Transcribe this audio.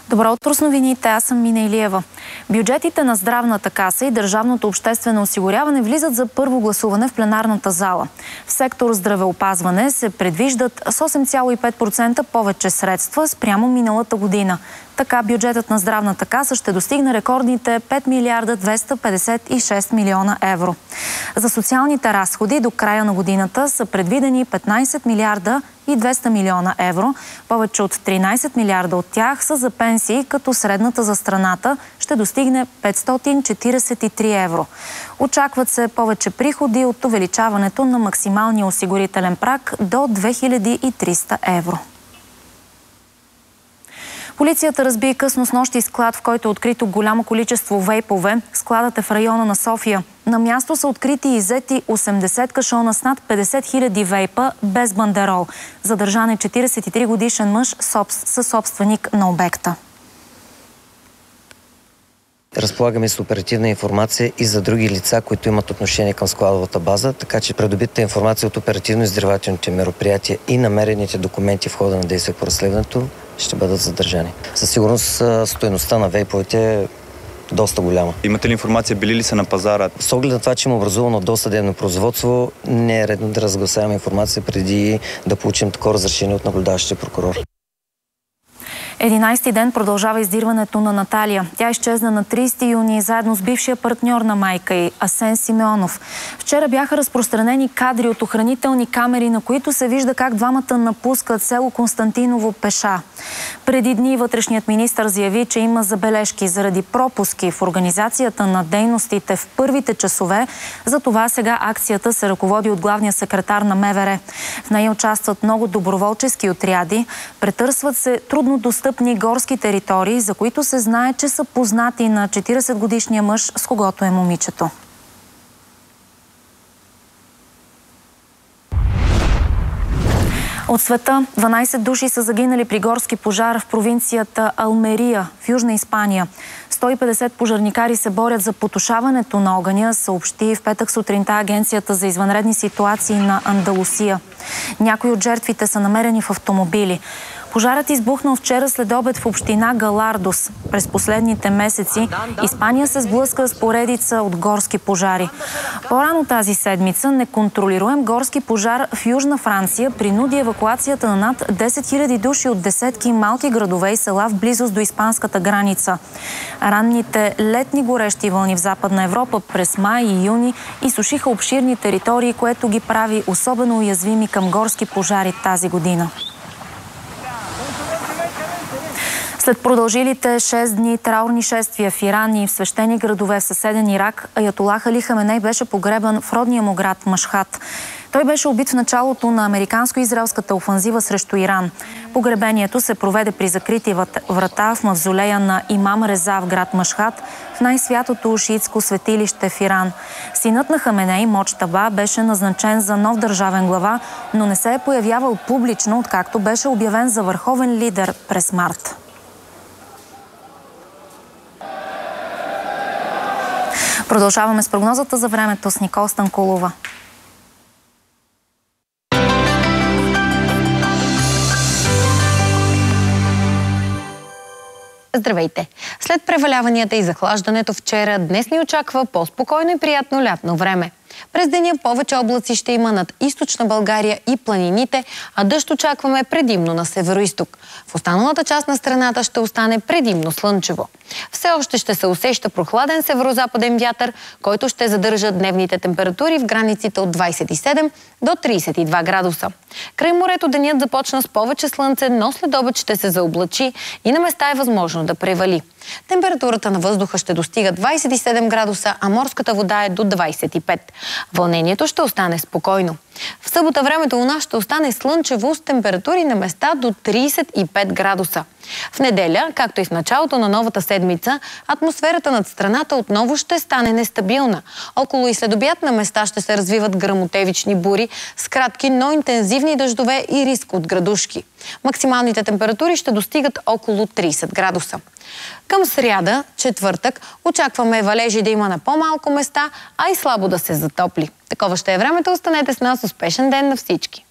Добро утро с новините, аз съм Мина Илиева. Бюджетите на Здравната каса и Държавното обществено осигуряване влизат за първо гласуване в пленарната зала. В сектор здравеопазване се предвиждат с 8,5% повече средства спрямо миналата година. Така бюджетът на Здравната каса ще достигне рекордните 5 милиарда 256 милиона евро. За социалните разходи до края на годината са предвидени 15 милиарда и 200 милиона евро. Повече от 13 милиарда от тях са за пенсии, като средната за страната ще достигне 543 евро. Очакват се повече приходи от увеличаването на максималния осигурителен праг до 2300 евро. Полицията разби късно снощи склад, в който е открито голямо количество вейпове. Складът е в района на София. На място са открити и иззети 80 кашона с над 50 000 вейпа без бандерол. Задържан е 43-годишен мъж, съсобственик на обекта. Разполагаме с оперативна информация и за други лица, които имат отношение към складовата база, така че придобитата информация от оперативно-издирвателните мероприятия и намерените документи в хода на действие по разследването ще бъдат задържани. Със сигурност стойността на вейповете е доста голяма. Имате ли информация, били ли са на пазара? С оглед на това, че има образувано досъдебно производство, не е редно да разгласяваме информация преди да получим такова разрешение от наблюдаващия прокурор. 11-ти ден продължава издирването на Наталия. Тя изчезна на 30 юни заедно с бившия партньор на майка й, Асен Симеонов. Вчера бяха разпространени кадри от охранителни камери, на които се вижда как двамата напускат село Константиново пеша. Преди дни вътрешният министър заяви, че има забележки заради пропуски в организацията на дейностите в първите часове. Затова сега акцията се ръководи от главния секретар на МВР. В нея участват много доброволчески отряди. Претърсват се труднодостъпни горски територии, за които се знае, че са познати на 40-годишния мъж, с когото е момичето. От света 12 души са загинали при горски пожар в провинцията Алмерия в Южна Испания. 150 пожарникари се борят за потушаването на огъня, съобщи в петък сутринта Агенцията за извънредни ситуации на Андалусия. Някои от жертвите са намерени в автомобили. Пожарът избухнал вчера след обед в община Галардос. През последните месеци Испания се сблъска с поредица от горски пожари. По-рано тази седмица неконтролируем горски пожар в Южна Франция принуди евакуацията на над 10 000 души от десетки малки градове и села в близост до испанската граница. Ранните летни горещи вълни в Западна Европа през май и юни изсушиха обширни територии, което ги прави особено уязвими към горски пожари тази година. След продължилите 6 дни траурни шествия в Иран и в свещени градове в съседен Ирак, аятолах Али Хаменей беше погребан в родния му град Машхад. Той беше убит в началото на американско-израелската офанзива срещу Иран. Погребението се проведе при закрити врата в мавзолея на имам Реза в град Машхад, в най-святото шиитско светилище в Иран. Синът на Хаменей, Моджтаба, беше назначен за нов държавен глава, но не се е появявал публично, откакто беше обявен за върховен лидер през март. Продължаваме с прогнозата за времето с Никол Станкулова. Здравейте! След преваляванията и захлаждането вчера, днес ни очаква по-спокойно и приятно лятно време. През деня повече облаци ще има над източна България и планините, а дъжд очакваме предимно на североизток. В останалата част на страната ще остане предимно слънчево. Все още ще се усеща прохладен северозападен вятър, който ще задържа дневните температури в границите от 27 до 32 градуса. Край морето денят започна с повече слънце, но след обед ще се заоблачи и на места е възможно да превали. Температурата на въздуха ще достига 27 градуса, а морската вода е до 25. Вълнението ще остане спокойно. В събота времето у нас ще остане слънчево с температури на места до 35 градуса. В неделя, както и в началото на новата седмица, атмосферата над страната отново ще стане нестабилна. Около и след обяд на места ще се развиват гръмотевични бури с кратки, но интензивни дъждове и риск от градушки. Максималните температури ще достигат около 30 градуса. Към сряда, четвъртък, очакваме валежи да има на по-малко места, а и слабо да се затопли. Такова ще е времето. Останете с нас. Успешен ден на всички!